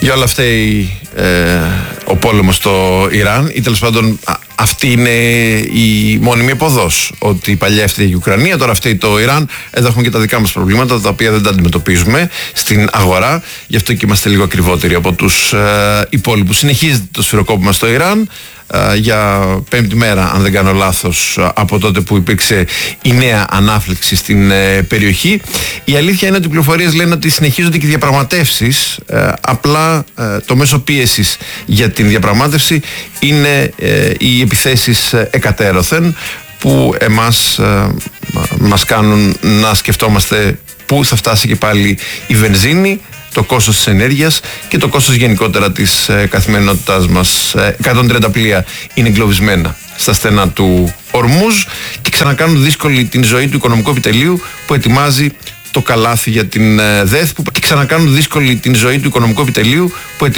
Για όλα αυτά ο πόλεμος στο Ιράν, ή τέλος πάντων αυτή είναι η μόνιμη εποδός, ότι παλιά έφταιγε η Ουκρανία, τώρα φταίει το Ιράν. Εδώ έχουμε και τα δικά μας προβλήματα, τα οποία δεν τα αντιμετωπίζουμε στην αγορά, γι' αυτό και είμαστε λίγο ακριβότεροι από τους υπόλοιπους. Συνεχίζεται το σφυροκόπημα στο Ιράν για πέμπτη μέρα, αν δεν κάνω λάθος, από τότε που υπήρξε η νέα ανάφλεξη στην περιοχή. Η αλήθεια είναι ότι οι πληροφορίες λένε ότι συνεχίζονται και οι διαπραγματεύσεις, απλά το μέσο πίεσης για την διαπραγμάτευση είναι οι επιθέσεις εκατέρωθεν, που μας κάνουν να σκεφτόμαστε πού θα φτάσει και πάλι η βενζίνη, το κόστος της ενέργειας και το κόστος γενικότερα της καθημερινότητάς μας. 130 πλοία είναι εγκλωβισμένα στα στενά του Ορμούζ και ξανακάνουν δύσκολη την ζωή του οικονομικού επιτελείου που ετοιμάζει το καλάθι για την ΔΕΘ, και ξανακάνουν δύσκολη την ζωή του οικονομικού επιτελείου που